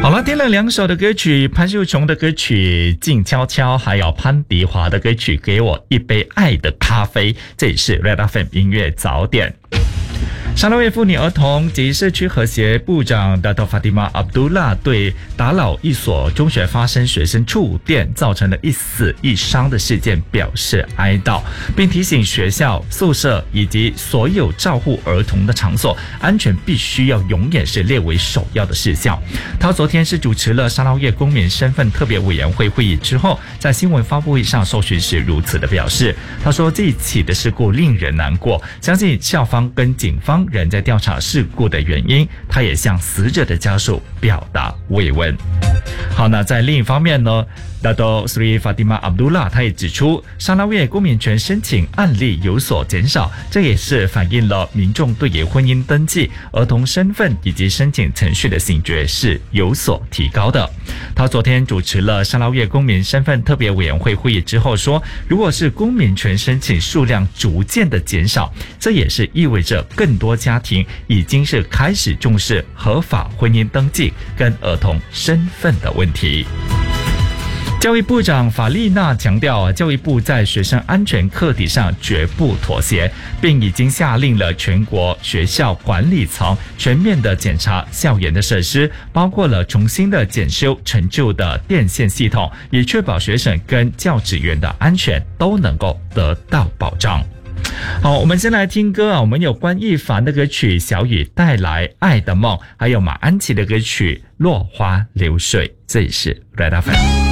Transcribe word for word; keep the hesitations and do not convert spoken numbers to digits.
好了，听了两首的歌曲，潘秀琼的歌曲《静悄悄》，还有潘迪华的歌曲《给我一杯爱的咖啡》，这里是 Red F M 音乐早点。沙拉越妇女儿童及社区和谐部长 Dato Fatimah Abdullah 对打扰一所中学发生学生触电造成了一死一伤的事件表示哀悼，并提醒学校、宿舍以及所有照护儿童的场所安全必须要永远是列为首要的事项。他昨天是主持了沙捞越公民身份特别委员会会议之后，在新闻发布会上受询时如此的表示。他说，这一起的事故令人难过，相信校方跟警方仍在调查事故的原因，他也向死者的家属表达慰问。好，那在另一方面呢，Dato Sri Fatimah Abdullah 他也指出，沙捞越公民权申请案例有所减少，这也是反映了民众对于婚姻登记、儿童身份以及申请程序的醒觉是有所提高的。他昨天主持了沙捞越公民身份特别委员会会议之后说，如果是公民权申请数量逐渐的减少，这也是意味着更多家庭已经是开始重视合法婚姻登记跟儿童身份的问题。教育部长法丽娜强调，教育部在学生安全课题上绝不妥协，并已经下令了全国学校管理层全面的检查校园的设施，包括了重新的检修陈旧的电线系统，以确保学生跟教职员的安全都能够得到保障。好，我们先来听歌啊，我们有关忆凡的歌曲《小雨带来爱的梦》，还有马安琪的歌曲《落花流水》，这里是 Red F M。